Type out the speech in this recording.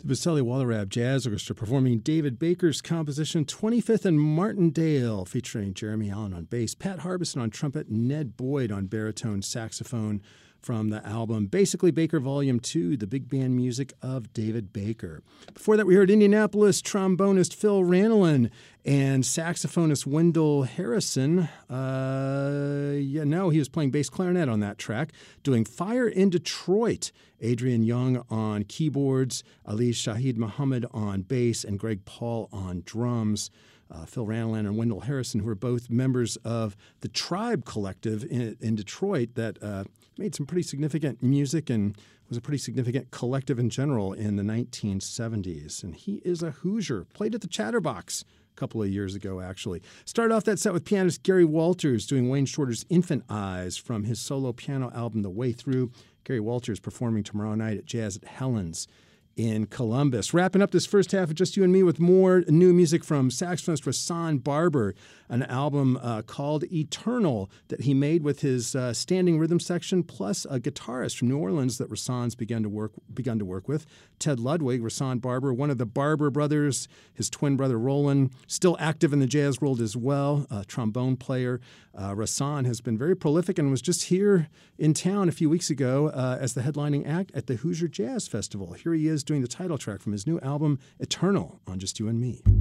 The Vasily Wallerab Jazz Orchestra performing David Baker's composition 25th and Martindale, featuring Jeremy Allen on bass, Pat Harbison on trumpet, Ned Boyd on baritone saxophone, from the album Basically Baker Volume 2, the big band music of David Baker. Before that, we heard Indianapolis trombonist Phil Ranelin and saxophonist Wendell Harrison. He was playing bass clarinet on that track, doing Fire in Detroit. Adrian Young on keyboards, Ali Shahid Muhammad on bass, and Greg Paul on drums. Phil Ranelin and Wendell Harrison, who are both members of the Tribe Collective in Detroit that made some pretty significant music and was a pretty significant collective in general in the 1970s. And he is a Hoosier. Played at the Chatterbox a couple of years ago, actually. Started off that set with pianist Gary Walters doing Wayne Shorter's Infant Eyes from his solo piano album The Way Through. Gary Walters performing tomorrow night at Jazz at Helen's in Columbus. Wrapping up this first half of Just You and Me with more new music from saxophonist Rahsaan Barber, an album called Eternal that he made with his standing rhythm section, plus a guitarist from New Orleans that Rahsaan's begun to work with, Ted Ludwig. Rahsaan Barber, one of the Barber brothers, his twin brother Roland, still active in the jazz world as well, a trombone player. Rahsaan has been very prolific and was just here in town a few weeks ago as the headlining act at the Hoosier Jazz Festival. Here he is doing the title track from his new album, Eternal, on Just You and Me.